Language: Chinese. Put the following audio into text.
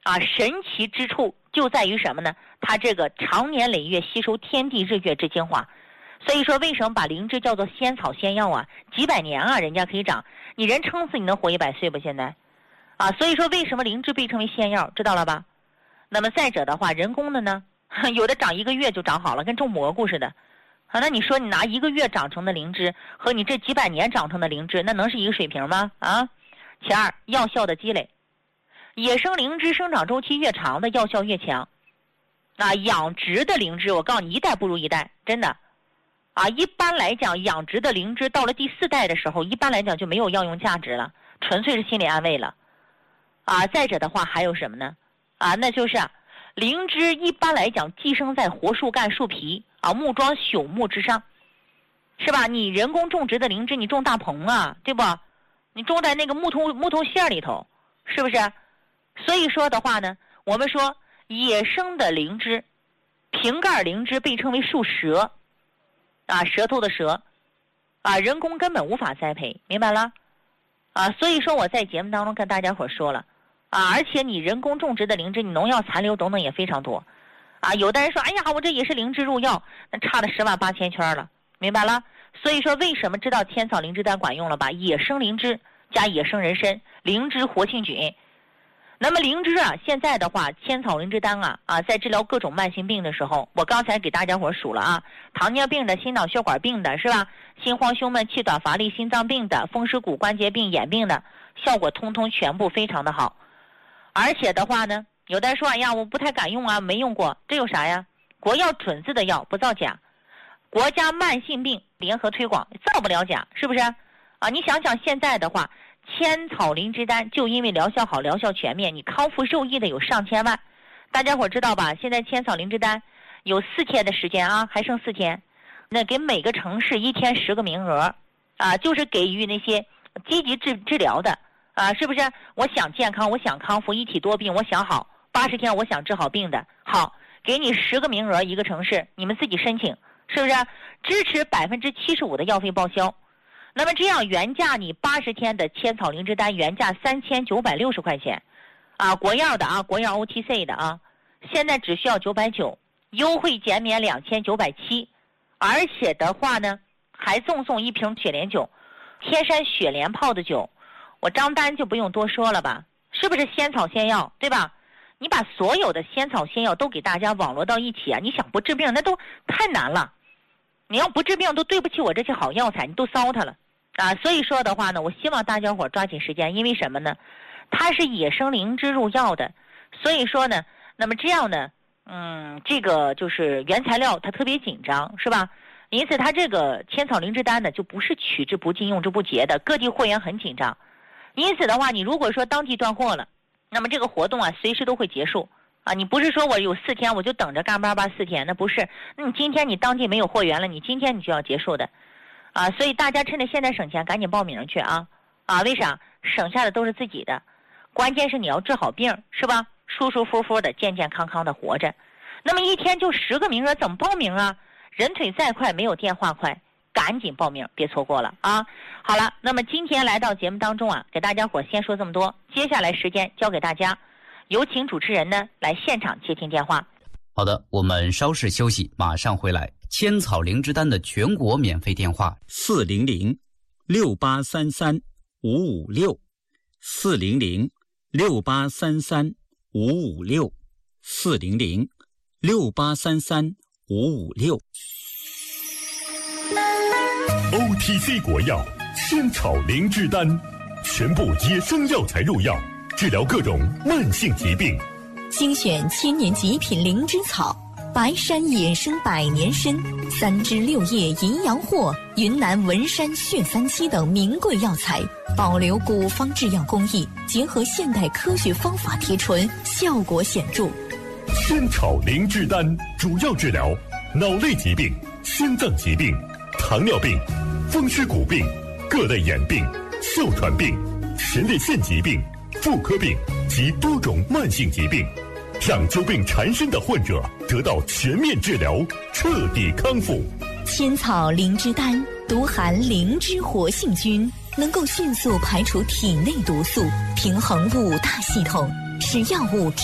神奇之处就在于什么呢？它这个常年累月吸收天地日月之精华，所以说为什么把灵芝叫做仙草仙药啊？几百年啊，人家可以长，你人撑死你能活100岁不？现在所以说为什么灵芝被称为仙药，知道了吧？那么再者的话，人工的呢，有的长1个月就长好了，跟种蘑菇似的。那你说你拿1个月长成的灵芝和你这几百年长成的灵芝，那能是一个水平吗？其二，药效的积累，野生灵芝生长周期越长的药效越强。养殖的灵芝，我告诉你，一代不如一代，真的。一般来讲，养殖的灵芝到了第4代的时候，一般来讲就没有药用价值了，纯粹是心理安慰了。再者的话还有什么呢？那就是灵芝一般来讲寄生在活树干、树皮木桩、朽木之上，是吧？你人工种植的灵芝，你种大棚对不？你种在那个木头馅里头，是不是？所以说的话呢，我们说野生的灵芝，瓶盖灵芝被称为树舌，舌头的舌，人工根本无法栽培，明白了？所以说我在节目当中跟大家伙说了，而且你人工种植的灵芝，你农药残留等等也非常多，有的人说，哎呀，我这也是灵芝入药，那差了10万8千圈了，明白了？所以说为什么知道千草灵芝丹管用了吧？野生灵芝加野生人参，灵芝活性菌。那么灵芝现在的话，千草灵芝丹在治疗各种慢性病的时候，我刚才给大家伙数了糖尿病的、心脑血管病的，是吧？心慌胸闷、气短乏力、心脏病的、风湿骨关节病、眼病的，效果通通全部非常的好。而且的话呢，有的人说，哎呀，我不太敢用没用过，这有啥呀？国药准字的药，不造假，国家慢性病联合推广，造不了假，是不是？你想想现在的话，千草灵芝丹就因为疗效好、疗效全面，你康复受益的有上千万。大家伙知道吧？现在千草灵芝丹有4天的时间还剩4天，那给每个城市1天10个名额就是给予那些积极治疗的是不是？我想健康，我想康复，一体多病，我想好80天，我想治好病的，好，给你10个名额一个城市，你们自己申请，是不是？支持75%的药费报销。那么这样原价你80天的千草灵芝丹原价3960块钱国药的国药 OTC 的现在只需要990，优惠减免2970，而且的话呢还赠送1瓶雪莲酒，天山雪莲泡的酒，我张丹就不用多说了吧，是不是仙草仙药，对吧？你把所有的仙草仙药都给大家网络到一起你想不治病那都太难了，你要不治病都对不起我这些好药材，你都糟蹋了所以说的话呢，我希望大家伙抓紧时间，因为什么呢？它是野生灵芝入药的，所以说呢，那么这样呢，这个就是原材料它特别紧张，是吧？因此它这个千草灵芝丹呢，就不是取之不尽用之不竭的，各地货源很紧张。因此的话，你如果说当地断货了，那么这个活动随时都会结束你不是说我有4天我就等着干巴巴4天，那不是，那你今天你当地没有货源了，你今天你就要结束的所以大家趁着现在省钱赶紧报名去为啥？省下的都是自己的，关键是你要治好病，是吧？舒舒服服的、健健康康的活着。那么1天就10个名额，怎么报名人腿再快没有电话快，赶紧报名，别错过了好了，那么今天来到节目当中给大家伙先说这么多，接下来时间交给大家，有请主持人呢来现场接听电话。 好的，我们稍事休息，马上回来。千草灵芝丹的全国免费电话 400-6833-556 400-6833-556 400-6833-556。 OTC 国药千草灵芝丹，全部野生药材入药，治疗各种慢性疾病。 精选千年极品灵芝草，白山野生百年参，3枝6叶银阳藿，云南文山血三七等名贵药材，保留古方制药工艺，结合现代科学方法提纯，效果显著。 千草灵芝丹主要治疗脑类疾病、心脏疾病、糖尿病、风湿骨病、各类眼病、哮喘病、前列腺疾病、妇科病及多种慢性疾病，让久病缠身的患者得到全面治疗，彻底康复。 千草灵芝丹独含灵芝活性菌，能够迅速排除体内毒素，平衡5大系统，使药物